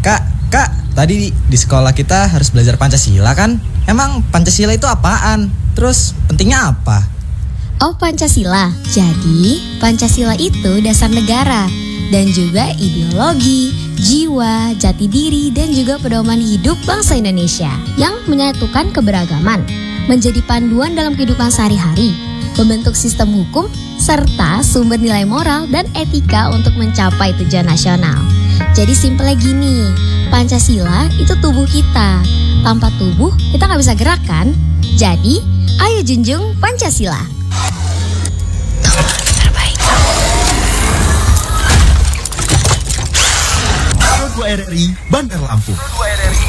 Kak, tadi di sekolah kita harus belajar Pancasila kan? Emang Pancasila itu apaan? Terus pentingnya apa? Oh, Pancasila. Jadi, Pancasila itu dasar negara dan juga ideologi, jiwa, jati diri, dan juga pedoman hidup bangsa Indonesia yang menyatukan keberagaman, menjadi panduan dalam kehidupan sehari-hari, membentuk sistem hukum, serta sumber nilai moral dan etika untuk mencapai tujuan nasional. Jadi simpelnya gini, Pancasila itu tubuh kita. Tanpa tubuh, kita nggak bisa gerak kan? Jadi, ayo junjung Pancasila. Terbaik. Pro 2 RRI Bandar Lampung.